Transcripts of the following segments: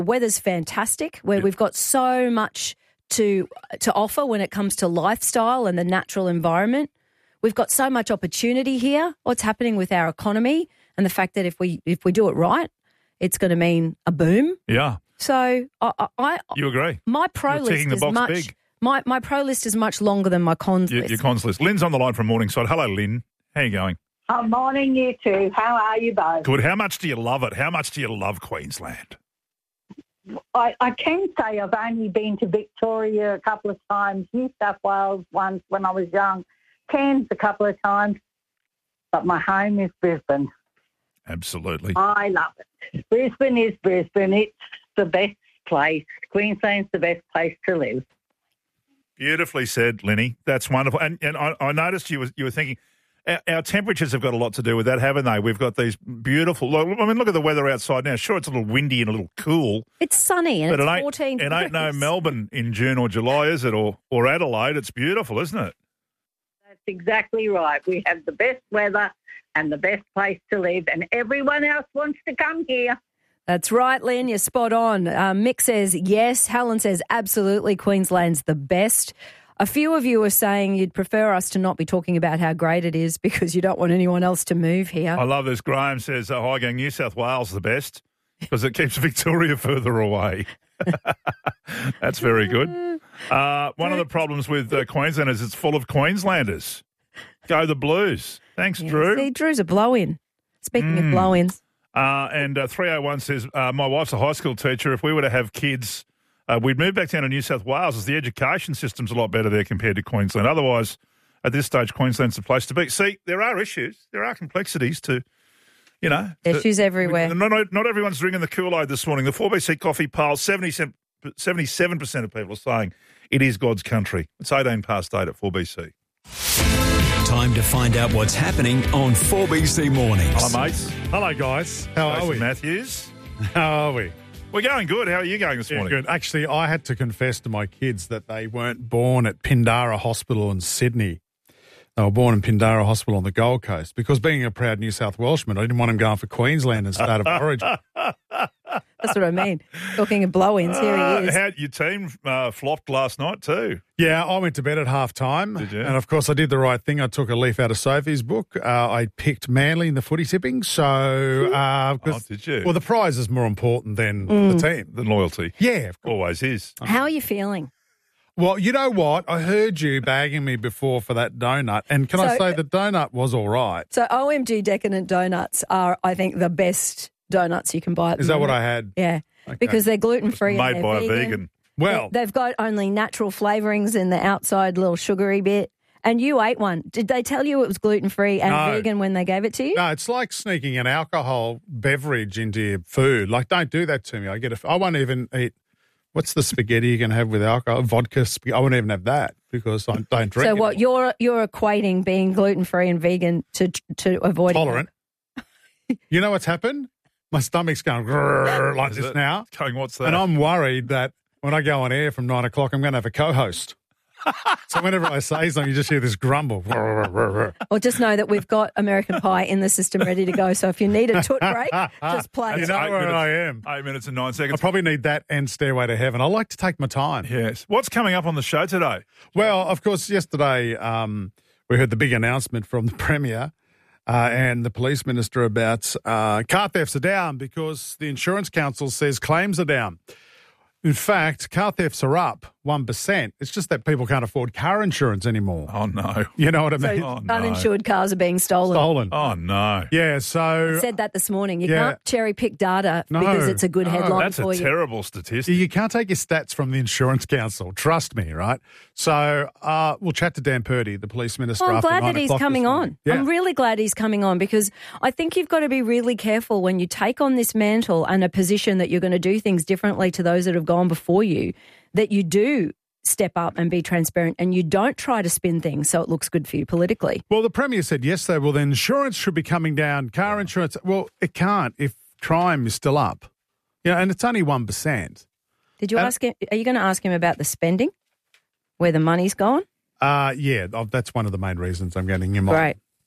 The weather's fantastic, where we've got so much to offer when it comes to lifestyle and the natural environment. We've got so much opportunity here. What's happening with our economy and the fact that if we do it right, it's going to mean a boom. Yeah. So You agree? My pro You're list ticking the is box much big. my pro list is much longer than my cons list. Your cons list. Lynn's on the line from Morningside. Hello, Lynn. How you going? Morning, you two. How are you both? Good. How much do you love it? How much do you love Queensland? I can say I've only been to Victoria a couple of times, New South Wales once when I was young, Cairns a couple of times, but my home is Brisbane. Absolutely. I love it. Brisbane is Brisbane. It's the best place. Queensland's the best place to live. Beautifully said, Linny. That's wonderful. And I noticed you were thinking our temperatures have got a lot to do with that, haven't they? We've got these beautiful. I mean, look at the weather outside now. Sure, it's a little windy and a little cool. It's sunny and but it's 14 It degrees. ain't no Melbourne in June or July, is it? Or Adelaide. It's beautiful, isn't it? That's exactly right. We have the best weather and the best place to live, and everyone else wants to come here. That's right, Lynn. You're spot on. Mick says yes. Helen says absolutely. Queensland's the best. A few of you are saying you'd prefer us to not be talking about how great it is because you don't want anyone else to move here. I love this. Graham says, hi, gang, New South Wales is the best because it keeps Victoria further away. That's very good. One of the problems with Queensland is it's full of Queenslanders. Go the Blues. Thanks, Drew. See, Drew's a blow-in. Speaking of blow-ins. And 301 says, my wife's a high school teacher. If we were to have kids, we'd move back down to New South Wales as the education system's a lot better there compared to Queensland. Otherwise, at this stage, Queensland's the place to be. See, there are issues. There are complexities to, Issues everywhere. Not everyone's drinking the Kool-Aid this morning. The 4BC coffee poll, 77% of people are saying it is God's country. It's 18 past 8 at 4BC. Time to find out what's happening on 4BC Mornings. Hello, mates. Hello, guys. How are Jason we? Matthews. How are we? We're going good. How are you going this morning? Good. Actually, I had to confess to my kids that they weren't born at Pindara Hospital in Sydney. They were born in Pindara Hospital on the Gold Coast because being a proud New South Welshman, I didn't want them going for Queensland and state of origin. That's what I mean. Talking of blow-ins, here he is. How your team flopped last night too? Yeah, I went to bed at half-time. Did you? And, of course, I did the right thing. I took a leaf out of Sophie's book. I picked Manly in the footy tipping. So, did you? Well, the prize is more important than the team. The loyalty. Yeah, of course. Always is. How are you feeling? Well, you know what? I heard you bagging me before for that donut. And can I say the donut was all right? So OMG Decadent Donuts are, I think, the best donuts you can buy at the Is that what moment. I had? Yeah, Okay. because they're gluten-free and Made they're by vegan. a vegan. Well, They've got only natural flavourings in the outside little sugary bit. And you ate one. Did they tell you it was gluten-free and No. vegan when they gave it to you? no, it's like sneaking an alcohol beverage into your food. Like, don't do that to me. I won't even eat. What's the spaghetti you can have with alcohol? Vodka. I won't even have that because I don't drink. So what, it. you're equating being gluten-free and vegan to avoid Tolerant. You know what's happened? My stomach's going grrr like Is this it? now. Going, what's that? And I'm worried that when I go on air from 9 o'clock, I'm going to have a co-host. So whenever I say something, you just hear this grumble. Well, just know that we've got American Pie in the system ready to go. So if you need a toot break, just play You it. know 8 where minutes. I am. 8 minutes and 9 seconds. I probably need that and Stairway to Heaven. I like to take my time. Yes. What's coming up on the show today? Well, of course, yesterday we heard the big announcement from the Premier and the Police Minister about car thefts are down because the Insurance Council says claims are down. In fact, car thefts are up 1%. It's just that people can't afford car insurance anymore. Oh, no. You know what I mean? Oh, no. Uninsured cars are being stolen. Stolen. Oh, no. Yeah, so Said that this morning. You Yeah. can't cherry pick data No, because it's a good no. headline That's for a you. terrible statistic. you can't take your stats from the Insurance Council. Trust me, right? So we'll chat to Dan Purdy, the Police Minister. Well, I'm after glad 9 that he's o'clock coming this on. morning. Yeah. I'm really glad he's coming on because I think you've got to be really careful when you take on this mantle and a position that you're going to do things differently to those that have gone before you, that you do step up and be transparent and you don't try to spin things so it looks good for you politically. Well, the Premier said yesterday, well, then insurance should be coming down. Car insurance, well, it can't if crime is still up. You know, and it's only 1%. Did you ask him? Are you going to ask him about the spending, where the money's gone? Yeah, that's one of the main reasons I'm getting him on. Great.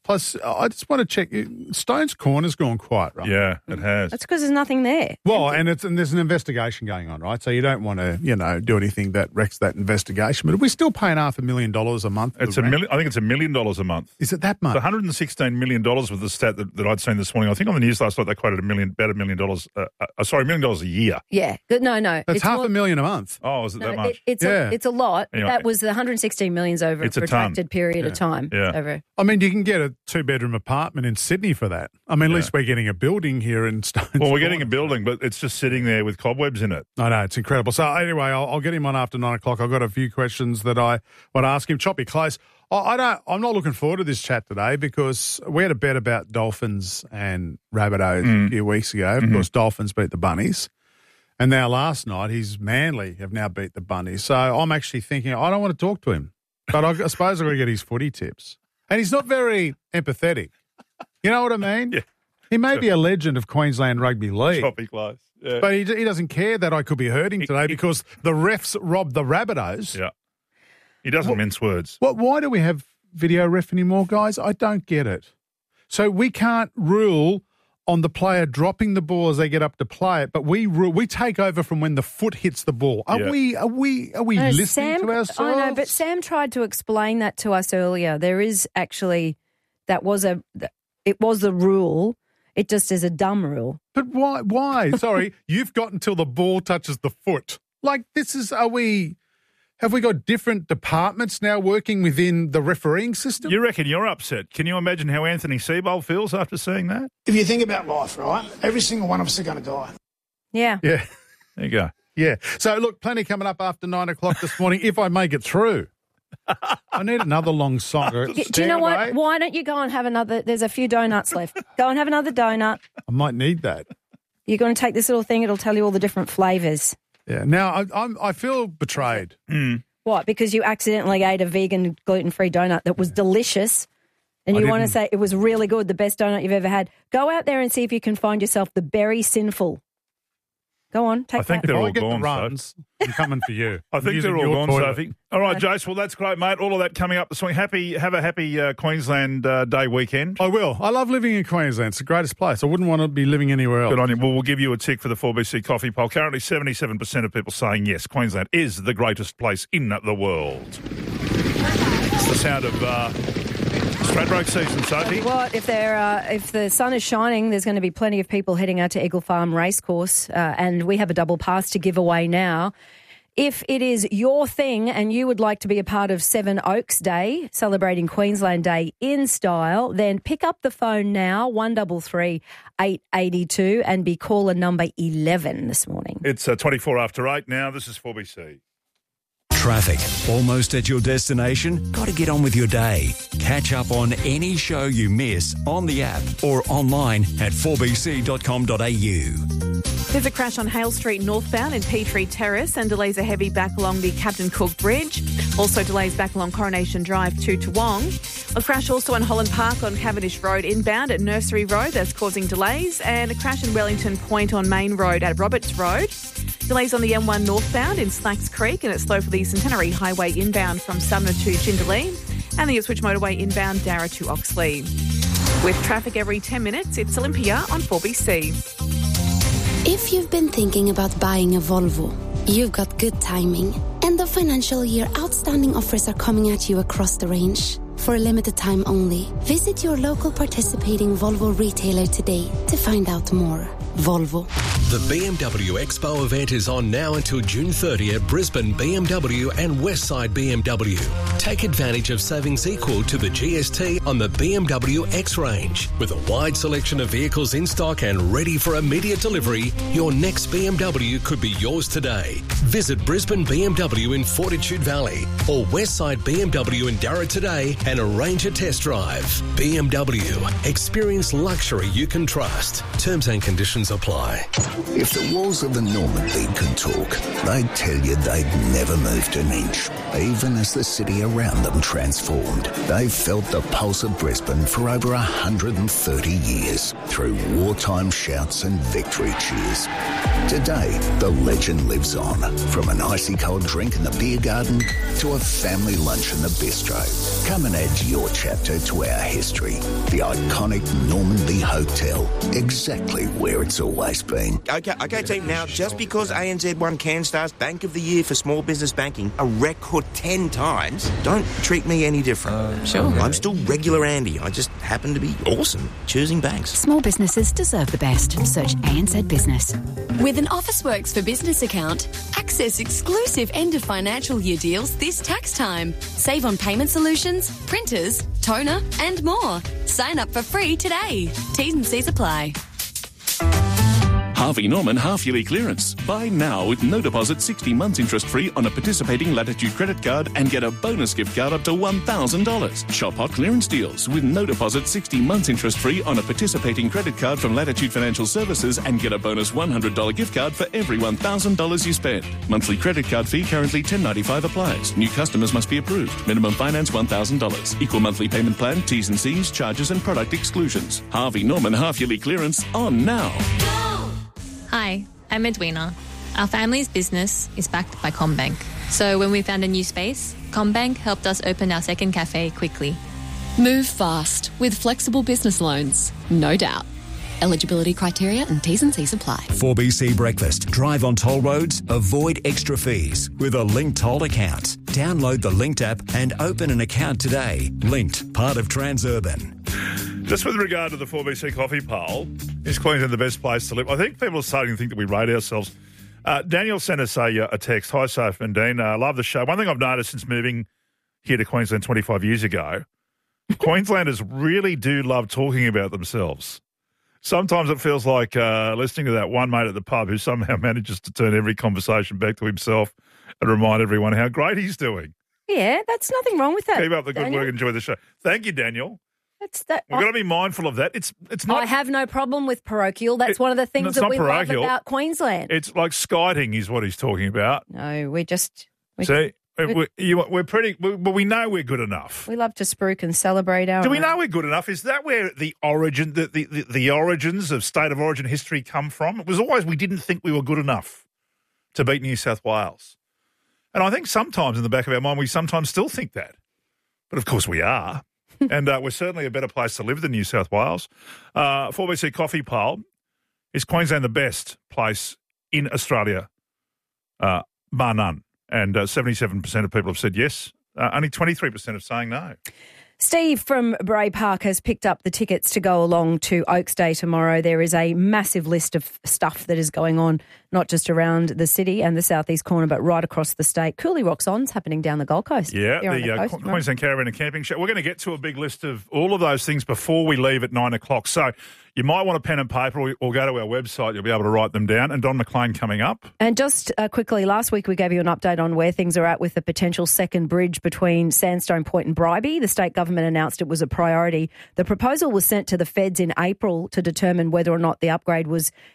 Plus, I just want to check. Stone's Corner's gone quiet, right? Yeah, it has. That's because there's nothing there. Well, and there's an investigation going on, right? So you don't want to, do anything that wrecks that investigation. But are we still paying $500,000 a month? It's $1 million. I think it's $1 million a month. Is it that much? It's $116 million with the stat that I'd seen this morning. I think on the news last night they quoted about $1 million. $1 million a year. Yeah. No. That's $500,000 a month. Oh, is it that much? It's a lot. Anyway, that was the 116 million's over a protracted period of time. Yeah. I mean, you can get a 2-bedroom apartment in Sydney for that. I mean, at least we're getting a building here in Stones. Well, we're getting a building, but it's just sitting there with cobwebs in it. I know, it's incredible. So anyway, I'll get him on after 9 o'clock. I've got a few questions that I want to ask him. Choppy close. I'm not looking forward to this chat today because we had a bet about Dolphins and Rabbitohs a few weeks ago. Of course, Dolphins beat the Bunnies. And now last night, his Manly have now beat the Bunnies. So I'm actually thinking, I don't want to talk to him. But I suppose I've got to get his footy tips. And he's not very empathetic. You know what I mean? Yeah. He may be a legend of Queensland Rugby League. Choppy close. Yeah. But he doesn't care that I could be hurting today because the refs robbed the Rabbitohs. Yeah. He doesn't mince words. Why do we have video ref anymore, guys? I don't get it. So we can't rule on the player dropping the ball as they get up to play it, but we take over from when the foot hits the ball. Are we listening to ourselves? I know, but Sam tried to explain that to us earlier. There is actually it was the rule. It just is a dumb rule. But why? Sorry, you've got until the ball touches the foot. Like have we got different departments now working within the refereeing system? You reckon you're upset. Can you imagine how Anthony Seibold feels after seeing that? If you think about life, right, every single one of us are going to die. Yeah. Yeah. There you go. Yeah. So, look, plenty coming up after 9 o'clock this morning, if I make it through. I need another long song. Do you know what? Why don't you go and have another? There's a few donuts left. Go and have another donut. I might need that. You're going to take this little thing. It'll tell you all the different flavours. Yeah. Now, I feel betrayed. What? Because you accidentally ate a vegan gluten-free donut that was delicious and you want to say it was really good, the best donut you've ever had. Go out there and see if you can find yourself the Berry Sinful. Go on, take that. I think they're all gone, runs, I'm coming for you. I think they're all gone, Sophie. All right, Jace, well, that's great, mate. All of that coming up this week. Have a happy Queensland Day weekend. I will. I love living in Queensland. It's the greatest place. I wouldn't want to be living anywhere else. Good on you. Well, we'll give you a tick for the 4BC Coffee Poll. Currently, 77% of people saying yes, Queensland is the greatest place in the world. It's the sound of Stradbroke season, Sophie. What if the sun is shining? There's going to be plenty of people heading out to Eagle Farm Racecourse, and we have a double pass to give away now. If it is your thing and you would like to be a part of Seven Oaks Day, celebrating Queensland Day in style, then pick up the phone now, 133 882, and be caller number 11 this morning. It's 24 after 8 now. This is 4BC. Traffic. Almost at your destination? Got to get on with your day. Catch up on any show you miss on the app or online at 4bc.com.au. There's a crash on Hale Street northbound in Petrie Terrace and delays are heavy back along the Captain Cook Bridge. Also delays back along Coronation Drive to Toowong. A crash also in Holland Park on Cavendish Road inbound at Nursery Road. That's causing delays. And a crash in Wellington Point on Main Road at Roberts Road. Delays on the M1 northbound in Slacks Creek, and it's slow for the Centenary Highway inbound from Sumner to Jindalee, and the Ipswich Motorway inbound Darra to Oxley. With traffic every 10 minutes, it's Olympia on 4BC. If you've been thinking about buying a Volvo, you've got good timing. End of financial year outstanding offers are coming at you across the range. For a limited time only, visit your local participating Volvo retailer today to find out more. Volvo. The BMW Expo event is on now until June 30 at Brisbane BMW and Westside BMW. Take advantage of savings equal to the GST on the BMW X range. With a wide selection of vehicles in stock and ready for immediate delivery, your next BMW could be yours today. Visit Brisbane BMW in Fortitude Valley or Westside BMW in Darra today and arrange a test drive. BMW. Experience luxury you can trust. Terms and conditions Restrictions apply. If the walls of the Normandy could talk, they'd tell you they'd never moved an inch. Even as the city around them transformed, they've felt the pulse of Brisbane for over 130 years through wartime shouts and victory cheers. Today, the legend lives on, from an icy cold drink in the beer garden to a family lunch in the bistro. Come and add your chapter to our history. The iconic Normandy Hotel, exactly where it's always been. Okay, team. Now, just because ANZ won CanStar's Bank of the Year for small business banking a record 10 times, don't treat me any different. Sure. I'm still regular Andy. I just happen to be awesome choosing banks. Small businesses deserve the best. Search ANZ Business. With an Officeworks for Business account, access exclusive end of financial year deals this tax time. Save on payment solutions, printers, toner, and more. Sign up for free today. T's and C's apply. Harvey Norman half-yearly clearance. Buy now with no deposit, 60 months interest-free on a participating Latitude credit card and get a bonus gift card up to $1,000. Shop hot clearance deals with no deposit, 60 months interest-free on a participating credit card from Latitude Financial Services and get a bonus $100 gift card for every $1,000 you spend. Monthly credit card fee currently $10.95 applies. New customers must be approved. Minimum finance $1,000. Equal monthly payment plan, T's and C's, charges and product exclusions. Harvey Norman half-yearly clearance on now. Hi, I'm Edwina. Our family's business is backed by CommBank. So when we found a new space, CommBank helped us open our second cafe quickly. Move fast with flexible business loans, no doubt. Eligibility criteria and T's and C's apply. 4BC Breakfast. Drive on toll roads, avoid extra fees with a Linked Toll account. Download the Linked app and open an account today. Linked, part of Transurban. Just with regard to the 4BC coffee poll, is Queensland the best place to live? I think people are starting to think that we rate ourselves. Daniel sent us a text. Hi, Soph and Dean. I love the show. One thing I've noticed since moving here to Queensland 25 years ago, Queenslanders really do love talking about themselves. Sometimes it feels like listening to that one mate at the pub who somehow manages to turn every conversation back to himself and remind everyone how great he's doing. Yeah, that's nothing wrong with that. Keep up the good Daniel. work. Enjoy the show. Thank you, Daniel. We've got to be mindful of that. It's not. I have no problem with parochial. That's one of the things that we love about Queensland. It's like skiting is what he's talking about. No, we're just. See, we're pretty. But we know we're good enough. We love to spruik and celebrate our. Do we know we're good enough? Is that where the origin, the origins of state of origin history come from? It was always we didn't think we were good enough to beat New South Wales, and I think sometimes in the back of our mind we sometimes still think that, but of course we are. And we're certainly a better place to live than New South Wales. 4BC Coffee poll, is Queensland the best place in Australia, bar none? And 77% of people have said yes. Only 23% are saying no. Steve from Bray Park has picked up the tickets to go along to Oaks Day tomorrow. There is a massive list of stuff that is going on, not just around the city and the southeast corner, but right across the state. Cooley Rocks On's happening down the Gold Coast. Yeah, the Queensland Caravan and Camping Show. We're going to get to a big list of all of those things before we leave at 9 o'clock. So you might want a pen and paper or go to our website. You'll be able to write them down. And Don McLean coming up. And just quickly, last week we gave you an update on where things are at with the potential second bridge between Sandstone Point and Bribie. The state government announced it was a priority. The proposal was sent to the feds in April to determine whether or not the upgrade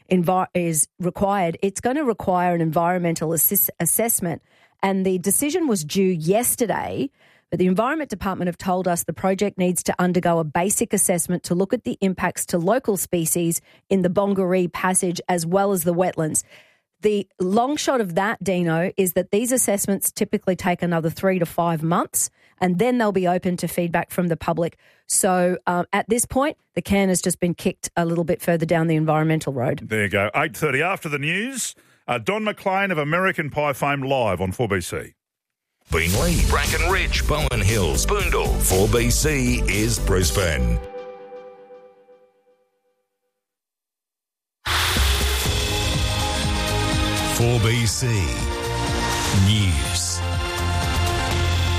is required. It's going to require an environmental assessment, and the decision was due yesterday. But the Environment Department have told us the project needs to undergo a basic assessment to look at the impacts to local species in the Bongaree Passage as well as the wetlands. The long shot of that, Dino, is that these assessments typically take another 3 to 5 months, and then they'll be open to feedback from the public. So at this point, the can has just been kicked a little bit further down the environmental road. There you go. 8:30 after the news. Don McLean of American Pie fame live on 4BC. Beenleigh, Bracken Ridge, Bowen Hills, Boondall. 4BC is Brisbane. For BC News.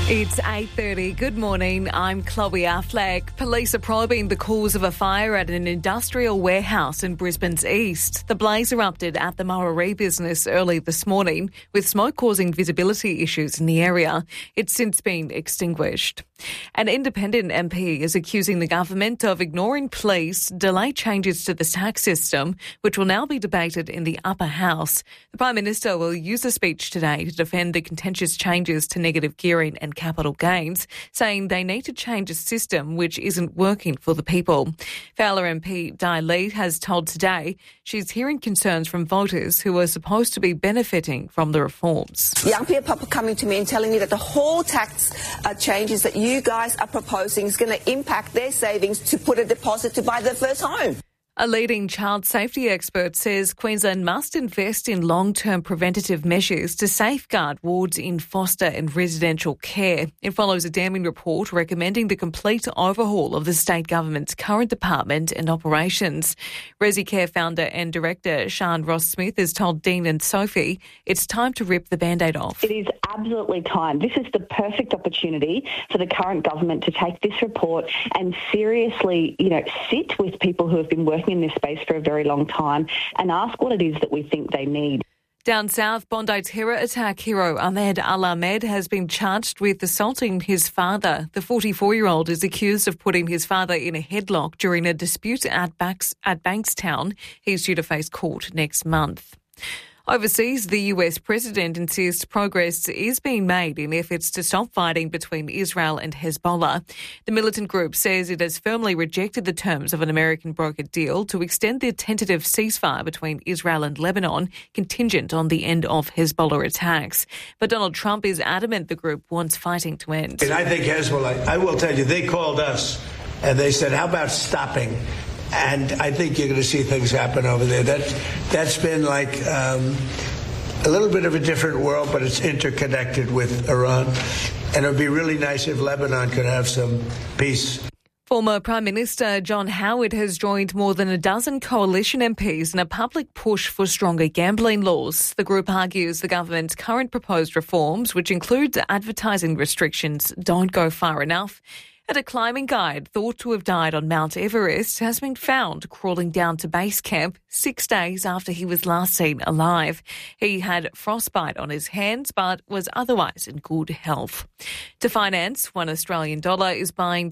It's 8:30. Good morning. I'm Chloe Affleck. Police are probing the cause of a fire at an industrial warehouse in Brisbane's east. The blaze erupted at the Murray business early this morning, with smoke causing visibility issues in the area. It's since been extinguished. An independent MP is accusing the government of ignoring police delayed changes to the tax system, which will now be debated in the upper house. The Prime Minister will use a speech today to defend the contentious changes to negative gearing and capital gains, saying they need to change a system which isn't working for the people. Fowler MP Di Lee has told Today she's hearing concerns from voters who are supposed to be benefiting from the reforms. Young people are coming to me and telling me that the whole tax changes that you guys are proposing is going to impact their savings to put a deposit to buy their first home. A leading child safety expert says Queensland must invest in long-term preventative measures to safeguard wards in foster and residential care. It follows a damning report recommending the complete overhaul of the state government's current department and operations. ResiCare founder and director Sian Ross-Smith has told Dean and Sophie it's time to rip the Band-Aid off. It is absolutely time. This is the perfect opportunity for the current government to take this report and seriously, sit with people who have been working in this space for a very long time and ask what it is that we think they need. Down south, Bondi terror attack hero Ahmed Al-Ahmed has been charged with assaulting his father. The 44-year-old is accused of putting his father in a headlock during a dispute at Bankstown. He's due to face court next month. Overseas, the US president insists progress is being made in efforts to stop fighting between Israel and Hezbollah. The militant group says it has firmly rejected the terms of an American brokered deal to extend the tentative ceasefire between Israel and Lebanon, contingent on the end of Hezbollah attacks. But Donald Trump is adamant the group wants fighting to end. And I think Hezbollah, I will tell you, they called us and they said, how about stopping? And I think you're going to see things happen over there. That's been like a little bit of a different world, but it's interconnected with Iran. And it would be really nice if Lebanon could have some peace. Former Prime Minister John Howard has joined more than a dozen coalition MPs in a public push for stronger gambling laws. The group argues the government's current proposed reforms, which include advertising restrictions, don't go far enough. And a climbing guide thought to have died on Mount Everest has been found crawling down to base camp 6 days after he was last seen alive. He had frostbite on his hands but was otherwise in good health. To finance, $1 Australian is buying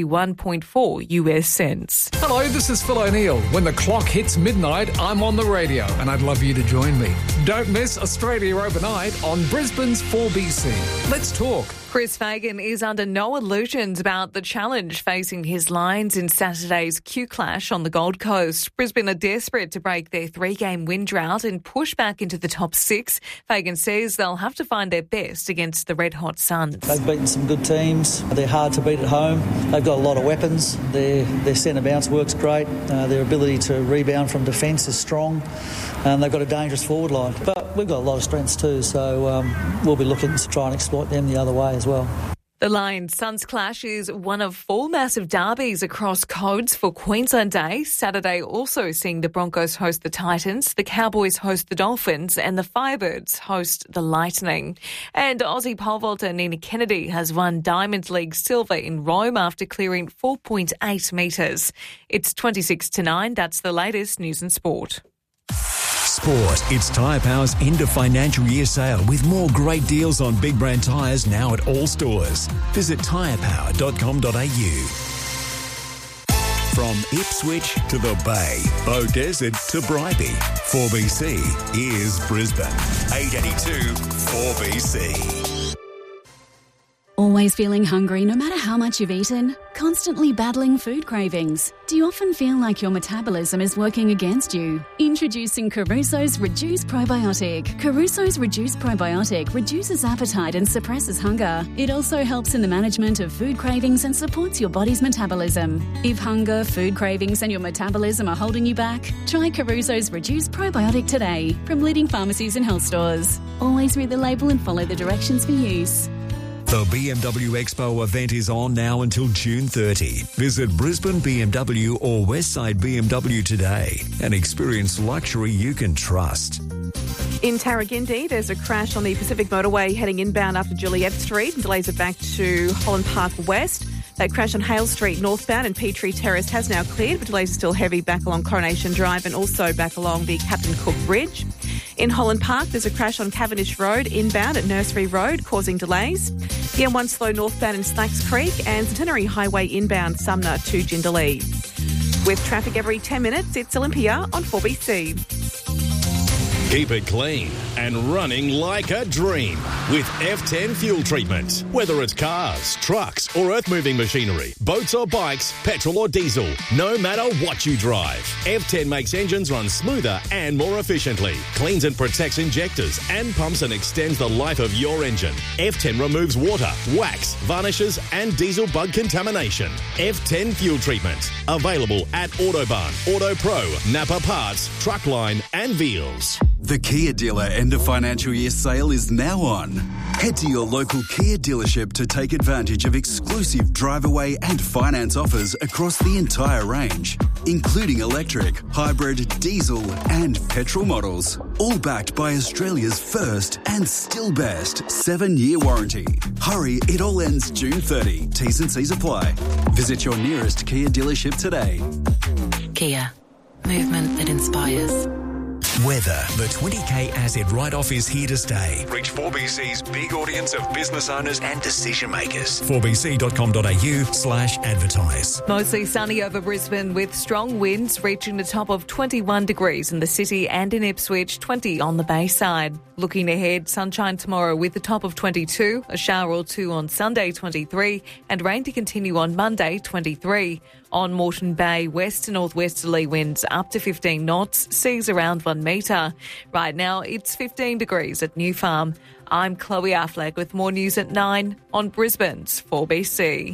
71.4 US cents. Hello, this is Phil O'Neill. When the clock hits midnight, I'm on the radio and I'd love you to join me. Don't miss Australia Overnight on Brisbane's 4BC. Let's talk. Chris Fagan is under no illusions about the challenge facing his Lions in Saturday's Q Clash on the Gold Coast. Brisbane are desperate to break their 3-game win drought and push back into the top 6. Fagan says they'll have to find their best against the red-hot Suns. They've beaten some good teams. They're hard to beat at home. They've got a lot of weapons. Their centre bounce works great. Their ability to rebound from defence is strong. And they've got a dangerous forward line. But we've got a lot of strengths too, so we'll be looking to try and exploit them the other way as well. The Lions-Suns clash is one of 4 massive derbies across codes for Queensland Day. Saturday also seeing the Broncos host the Titans, the Cowboys host the Dolphins and the Firebirds host the Lightning. And Aussie pole vaulter Nina Kennedy has won Diamond League silver in Rome after clearing 4.8 metres. It's 26-9. That's the latest news and sport. Sport. It's Tyre Power's end of financial year sale with more great deals on big brand tyres now at all stores. Visit tyrepower.com.au. From Ipswich to the Bay, Bow Desert to Bribie, 4BC is Brisbane. 882 4BC. Always feeling hungry no matter how much you've eaten? Constantly battling food cravings? Do you often feel like your metabolism is working against you? Introducing Caruso's Reduce Probiotic. Caruso's Reduce Probiotic reduces appetite and suppresses hunger. It also helps in the management of food cravings and supports your body's metabolism. If hunger, food cravings and your metabolism are holding you back, try Caruso's Reduce Probiotic today from leading pharmacies and health stores. Always read the label and follow the directions for use. The BMW Expo event is on now until June 30. Visit Brisbane BMW or Westside BMW today and experience luxury you can trust. In Tarragindi, there's a crash on the Pacific Motorway heading inbound after Juliet Street and delays it back to Holland Park West. That crash on Hale Street northbound and Petrie Terrace has now cleared, but delays are still heavy back along Coronation Drive and also back along the Captain Cook Bridge. In Holland Park, there's a crash on Cavendish Road inbound at Nursery Road, causing delays. The M1 slow northbound in Snacks Creek and Centenary Highway inbound Sumner to Jindalee. With traffic every 10 minutes, it's Olympia on 4BC. Keep it clean and running like a dream with F10 fuel treatment. Whether it's cars, trucks or earth-moving machinery, boats or bikes, petrol or diesel, no matter what you drive, F10 makes engines run smoother and more efficiently, cleans and protects injectors and pumps and extends the life of your engine. F10 removes water, wax, varnishes and diesel bug contamination. F10 fuel treatment. Available at Autobahn, Auto Pro, Napa Parts, Truckline and Veals. The Kia dealer end of financial year sale is now on. Head to your local Kia dealership to take advantage of exclusive drive away and finance offers across the entire range, including electric, hybrid, diesel and petrol models. All backed by Australia's first and still best 7-year warranty. Hurry, it all ends June 30. T's and C's apply. Visit your nearest Kia dealership today. Kia. Movement that inspires. Weather. The 20K asset write-off is here to stay. Reach 4BC's big audience of business owners and decision makers. 4bc.com.au/advertise. Mostly sunny over Brisbane with strong winds reaching the top of 21 degrees in the city and in Ipswich, 20 on the Bayside. Looking ahead, sunshine tomorrow with the top of 22, a shower or two on Sunday, 23, and rain to continue on Monday, 23. On Moreton Bay, west to northwesterly winds up to 15 knots, seas around 1 metre. Right now, it's 15 degrees at New Farm. I'm Chloe Affleck with more news at 9 on Brisbane's 4BC.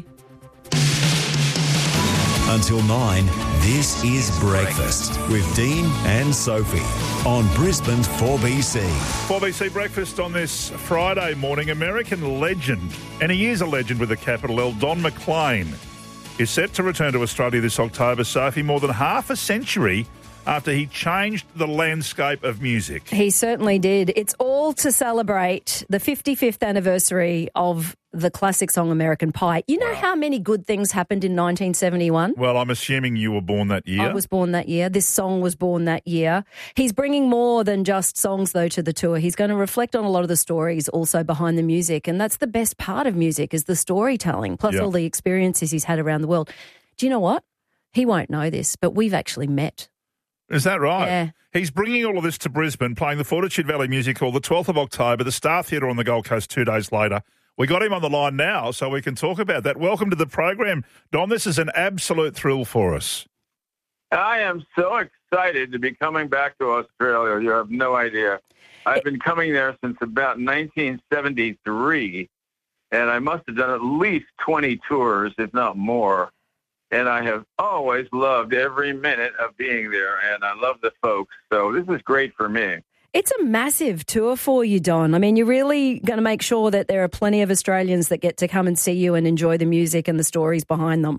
Until 9, this is Breakfast with Dean and Sophie on Brisbane's 4BC. 4BC Breakfast on this Friday morning. American legend, and he is a legend with a capital L, Don McLean, is set to return to Australia this October, Sophie, more than half a century after he changed the landscape of music. He certainly did. It's all to celebrate the 55th anniversary of the classic song American Pie. You know how many good things happened in 1971? Well, I'm assuming you were born that year. I was born that year. This song was born that year. He's bringing more than just songs, though, to the tour. He's going to reflect on a lot of the stories also behind the music, and that's the best part of music is the storytelling, plus all the experiences he's had around the world. Do you know what? He won't know this, but we've actually met. Is that right? Yeah. He's bringing all of this to Brisbane, playing the Fortitude Valley Music Hall the 12th of October, the Star Theatre on the Gold Coast 2 days later. We got him on the line now so we can talk about that. Welcome to the program, Don. This is an absolute thrill for us. I am so excited to be coming back to Australia. You have no idea. I've been coming there since about 1973, and I must have done at least 20 tours, if not more. And I have always loved every minute of being there, and I love the folks. So this is great for me. It's a massive tour for you, Don. I mean, you're really going to make sure that there are plenty of Australians that get to come and see you and enjoy the music and the stories behind them.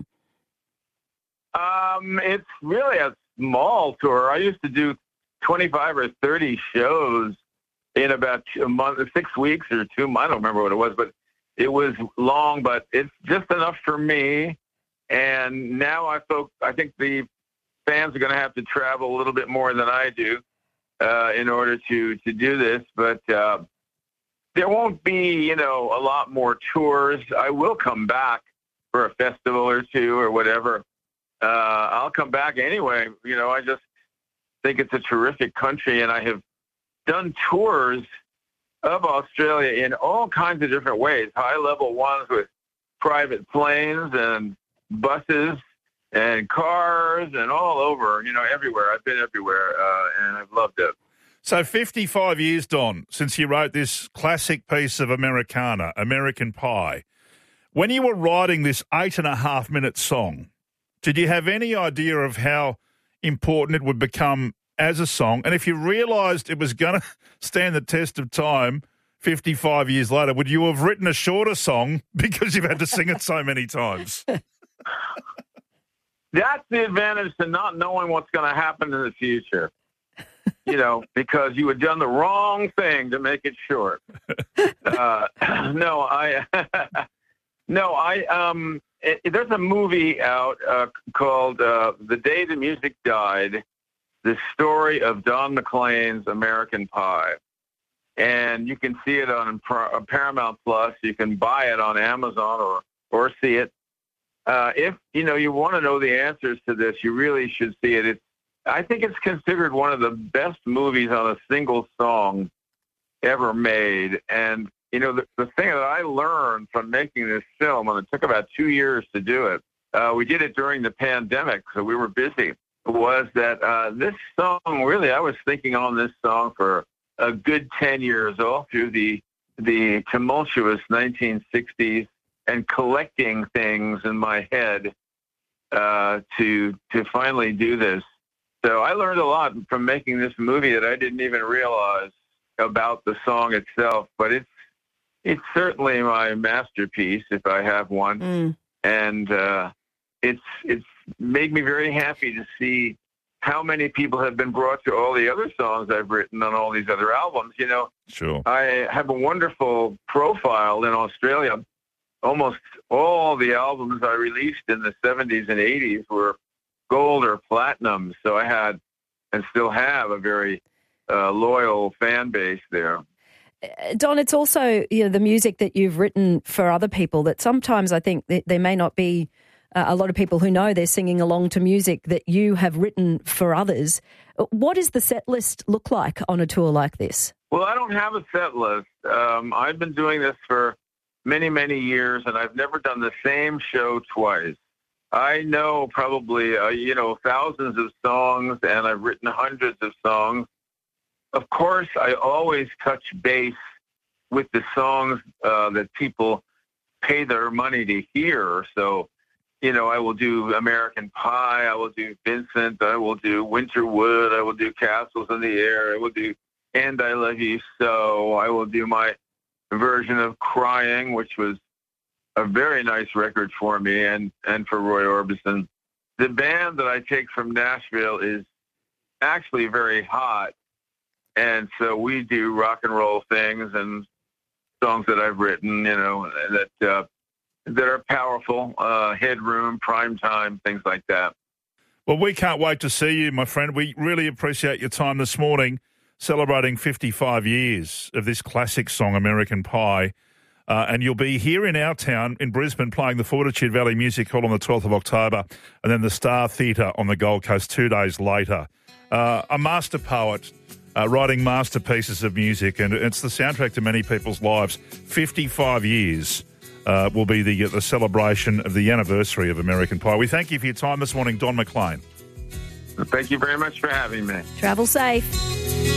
It's really a small tour. I used to do 25 or 30 shows in about a month, 6 weeks or 2 months. I don't remember what it was, but it was long, but it's just enough for me. And now I think the fans are going to have to travel a little bit more than I do in order to do this. But there won't be, a lot more tours. I will come back for a festival or two or whatever. I'll come back anyway. I just think it's a terrific country, and I have done tours of Australia in all kinds of different ways, high-level ones with private planes and buses and cars and all over, everywhere. I've been everywhere, and I've loved it. So 55 years, Don, since you wrote this classic piece of Americana, American Pie. When you were writing this 8.5-minute song, did you have any idea of how important it would become as a song? And if you realised it was going to stand the test of time 55 years later, would you have written a shorter song because you've had to sing it so many times? That's the advantage to not knowing what's going to happen in the future. because you had done the wrong thing to make it short. There's a movie out called The Day the Music Died, the story of Don McLean's American Pie. And you can see it on Paramount Plus. You can buy it on Amazon or see it. If you want to know the answers to this, you really should see it. I think it's considered one of the best movies on a single song ever made. And the thing that I learned from making this film, and it took about 2 years to do it, we did it during the pandemic, so we were busy, was that this song, really, I was thinking on this song for a good 10 years, all through the tumultuous 1960s, and collecting things in my head to finally do this. So I learned a lot from making this movie that I didn't even realize about the song itself, but it's certainly my masterpiece, if I have one. And it's made me very happy to see how many people have been brought to all the other songs I've written on all these other albums. Sure. I have a wonderful profile in Australia. Almost all the albums I released in the 70s and 80s were gold or platinum. So I had and still have a very loyal fan base there. Don, it's also the music that you've written for other people that sometimes I think that there may not be a lot of people who know they're singing along to music that you have written for others. What does the set list look like on a tour like this? Well, I don't have a set list. I've been doing this for many, many years, and I've never done the same show twice. I know probably, thousands of songs, and I've written hundreds of songs. Of course, I always touch base with the songs that people pay their money to hear. So, I will do American Pie, I will do Vincent, I will do Winterwood, I will do Castles in the Air, I will do And I Love You So, I will do my version of Crying, which was a very nice record for me and for Roy Orbison. The band that I take from Nashville is actually very hot, and so we do rock and roll things and songs that I've written, that are powerful, Headroom, Primetime, things like that. Well, we can't wait to see you, my friend. We really appreciate your time this morning, celebrating 55 years of this classic song, American Pie. And you'll be here in our town in Brisbane playing the Fortitude Valley Music Hall on the 12th of October and then the Star Theatre on the Gold Coast 2 days later. A master poet writing masterpieces of music, and it's the soundtrack to many people's lives. 55 years will be the celebration of the anniversary of American Pie. We thank you for your time this morning, Don McLean. Thank you very much for having me. Travel safe.